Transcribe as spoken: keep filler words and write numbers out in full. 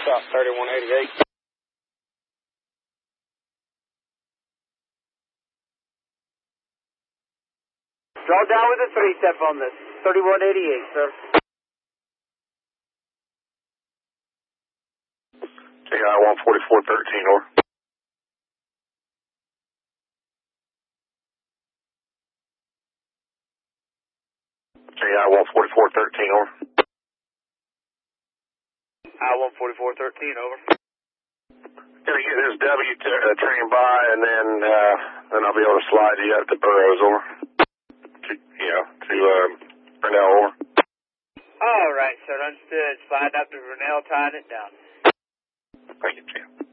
South thirty-one eighty-eight. Draw down with a three-step on this. thirty-one eighty-eight, sir. J I one forty-four thirteen, over. J I one forty-four thirteen, over. I one forty-four thirteen, over. Gonna get this W to, uh, train by, and then uh, then I'll be able to slide you out to Burroughs, over. To, you know, to uh, Brunel, over. All right, sir. Understood. Slide up to Brunel, tying it down. Thank you, Jim.